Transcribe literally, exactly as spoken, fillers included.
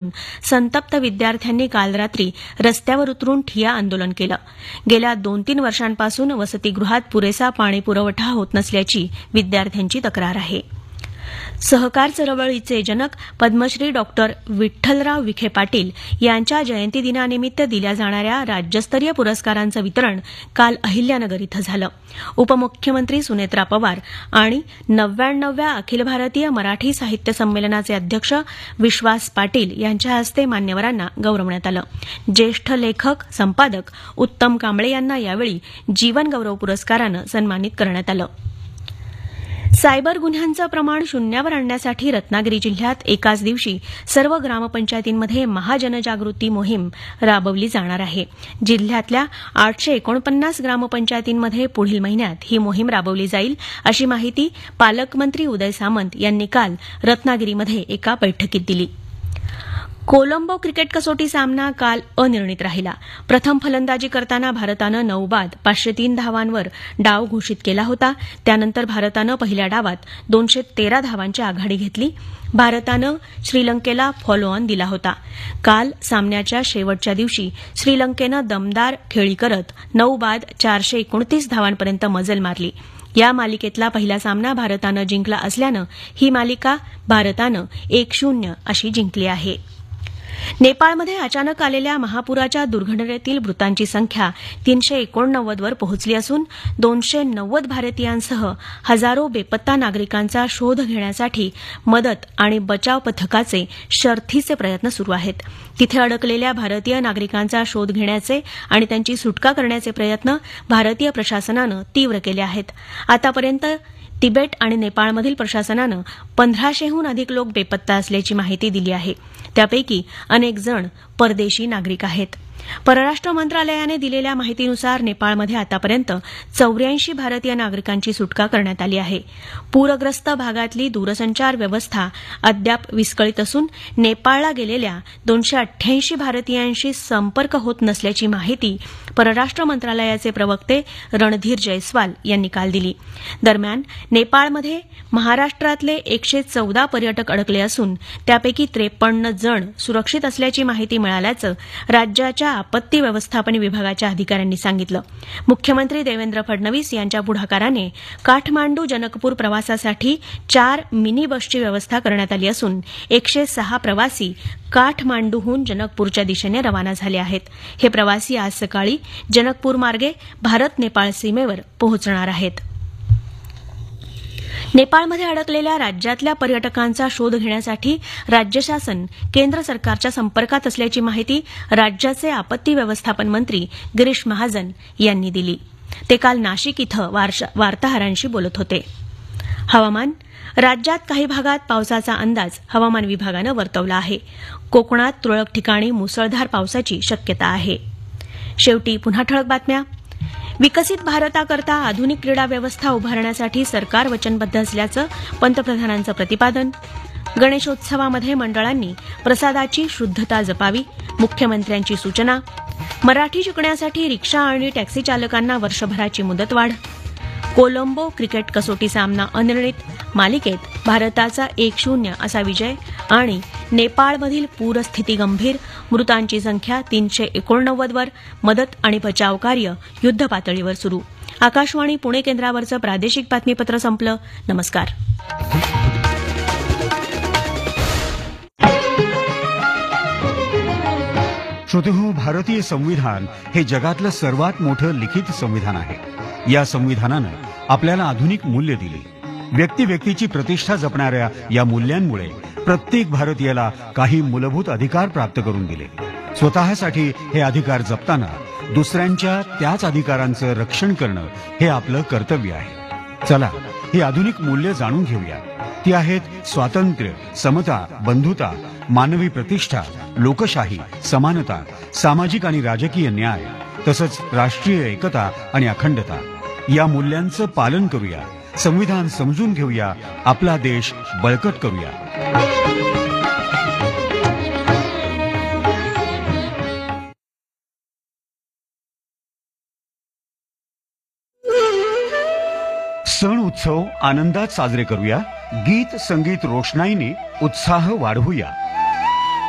संतप्त विद्यार्थ्यांनी काल रात्री रस्त्यावर उतरून ठिय्या आंदोलन केलं. गेल्या दोन तीन वर्षांपासून वसतिगृहात पुरेसा पाणी पुरवठा होत नसल्याची विद्यार्थ्यांची तक्रार आहे. सहकार चळवळीचे जनक पद्मश्री डॉक्टर विठ्ठलराव विखे पाटील यांच्या जयंतीदिनानिमित्त दिल्या जाणाऱ्या राज्यस्तरीय पुरस्कारांचं वितरण काल अहिल्यानगर इथं झालं. उपमुख्यमंत्री सुनेत्रा पवार आणि नव्याण्णव्या अखिल भारतीय मराठी साहित्य संमेलनाचे अध्यक्ष विश्वास पाटील यांच्या हस्ते मान्यवरांना गौरवण्यात आलं. ज्येष्ठ लेखक संपादक उत्तम कांबळे यांना यावेळी जीवन गौरव पुरस्कारानं सन्मानित करण्यात आलं. सायबर गुन्ह्यांचं प्रमाण शून्यावर आणण्यासाठी रत्नागिरी जिल्ह्यात एकाच दिवशी सर्व ग्रामपंचायतींमध्ये महाजनजागृती मोहीम राबवली जाणार आहे. जिल्ह्यातल्या आठशे एकोणपन्नास ग्रामपंचायतींमध्ये पुढील महिन्यात ही मोहीम राबवली जाईल, अशी माहिती पालकमंत्री उदय सामंत यांनी काल रत्नागिरीमध्ये एका बैठकीत दिली. कोलंबो क्रिकेट कसोटी सामना काल अनिर्णित राहिला. प्रथम फलंदाजी करताना भारतानं नऊ बाद पाचशे तीन धावांवर डाव घोषित केला होता. त्यानंतर भारतानं पहिल्या डावात दोनशे तेरा धावांची आघाडी घेतली. भारतानं श्रीलंकेला फॉलो ऑन दिला होता. काल सामन्याच्या शेवटच्या दिवशी श्रीलंकेनं दमदार खेळी करत नऊ बाद चारशे एकोणतीस धावांपर्यंत मजल मारली. या मालिकेतला पहिला सामना भारतानं जिंकला असल्यानं ही मालिका भारतानं एक शून्य अशी जिंकली आहे. नेपाळमध्ये अचानक आलेल्या महापुराच्या दुर्घटनेतील मृतांची संख्या तीनशे एकोणनव्वद वर पोहोचली असून दोनशे नव्वद भारतीयांसह हजारो बेपत्ता नागरिकांचा शोध घेण्यासाठी मदत आणि बचाव पथकाचे शर्थीचे प्रयत्न सुरू आहेत. तिथे अडकलेल्या भारतीय नागरिकांचा शोध घेण्याचे आणि त्यांची सुटका करण्याचे प्रयत्न भारतीय प्रशासनानं तीव्र केले आहेत. आतापर्यंत तिबेट आणि नेपाळमधील प्रशासनानं पंधराशेहून अधिक लोक बेपत्ता असल्याची माहिती दिली आहे. त्यापैकी अनेक जण परदेशी नागरिक आहेत. परराष्ट्र मंत्रालयाने दिलेल्या माहितीनुसार नेपाळमध्ये आतापर्यंत चौऱ्याऐंशी भारतीय नागरिकांची सुटका करण्यात आली आहे. पूरग्रस्त भागातली दूरसंचार व्यवस्था अद्याप विस्कळीत असून नेपाळला गेलेल्या दोनशे अठ्ठ्याऐंशी भारतीयांशी संपर्क होत नसल्याची माहिती परराष्ट्र मंत्रालयाचे प्रवक्ते रणधीर जयस्वाल यांनी काल दिली. दरम्यान नेपाळमध्ये महाराष्ट्रातले एकशे चौदा पर्यटक अडकले असून त्यापैकी त्रेपन्न जण सुरक्षित असल्याची माहिती मिळाल्याचं राज्याच्या आपत्ती व्यवस्थापन विभागाच्या अधिकाऱ्यांनी सांगितलं. मुख्यमंत्री देवेंद्र फडणवीस यांच्या पुढाकाराने काठमांडू जनकपूर प्रवासासाठी चार मिनी बसची व्यवस्था करण्यात आली असून एकशे सहा प्रवासी काठमांडूहून जनकपूरच्या दिशेने रवाना झाले आहेत. हे प्रवासी आज सकाळी जनकपूर मार्गे भारत नेपाळ सीमेवर पोहोचणार आहेत. नेपाळमध्ये अडकलेल्या राज्यातल्या पर्यटकांचा शोध घेण्यासाठी राज्य शासन केंद्र सरकारच्या संपर्कात असल्याची माहिती राज्याचे आपत्ती व्यवस्थापन मंत्री गिरीश महाजन यांनी दिली. ते काल नाशिक इथं वार्ताहरांशी बोलत होते. हवामान. राज्यात काही भागात पावसाचा अंदाज हवामान विभागानं वर्तवला आहे. कोकणात तुरळक ठिकाणी मुसळधार पावसाची शक्यता आहे. शेवटी पुन्हा ठळक बातम्या. विकसित भारताकरता आधुनिक क्रीडा व्यवस्था उभारण्यासाठी सरकार वचनबद्ध असल्याचं पंतप्रधानांचं प्रतिपादन. गणेशोत्सवामध्ये मंडळांनी प्रसादाची शुद्धता जपावी, मुख्यमंत्र्यांची सूचना. मराठी शिकण्यासाठी रिक्षा आणि टॅक्सी चालकांना वर्षभराची मुदतवाढ. कोलंबो क्रिकेट कसोटी सामना अनिर्णित, मालिकेत भारताचा एक शून्य असा विजय. आणि नेपाळमधील पूरस्थिती गंभीर, मृतांची संख्या तीनशे एकोणनव्वद वर, मदत आणि बचाव कार्य युद्धपातळीवर सुरू. आकाशवाणी पुणे केंद्रावरचं प्रादेशिक बातमीपत्र संपलं. नमस्कार. श्रोतेहो, भारतीय संविधान हे जगातलं सर्वात मोठं लिखित संविधान आहे. या संविधानानं आपल्याला आधुनिक मूल्य दिली. व्यक्ती व्यक्तीची प्रतिष्ठा जपणाऱ्या या मूल्यांमुळे प्रत्येक भारतीयाला काही मूलभूत अधिकार प्राप्त करून दिले. स्वतःसाठी हे अधिकार जपताना दुसऱ्यांच्या त्याच अधिकारांचं रक्षण करणं हे आपलं कर्तव्य आहे. चला, ही आधुनिक मूल्य जाणून घेऊया. ती आहेत स्वातंत्र्य, समता, बंधुता, मानवी प्रतिष्ठा, लोकशाही, समानता, सामाजिक आणि राजकीय न्याय, तसंच राष्ट्रीय एकता आणि अखंडता. या मूल्यांचं पालन करूया, संविधान समजून घेऊया, आपला देश बळकट करूया. सण उत्सव आनंदात साजरे करूया. गीत संगीत रोषणाईने उत्साह वाढवूया.